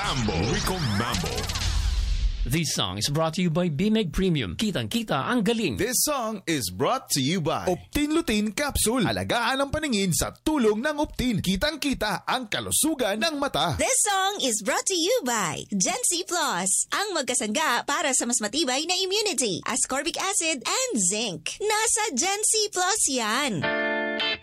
Mambo. Rico Mambo. This song is brought to you by Bimeg Premium. Kitang-kita ang galing. This song is brought to you by Optin Lutein Capsule. Alagaan ang paningin sa tulong ng Optin. Kitang-kita ang kalusugan ng mata. This song is brought to you by Gen C Plus. Ang magkasangga para sa mas matibay na immunity, ascorbic acid and zinc. Nasa Gen C Plus yan.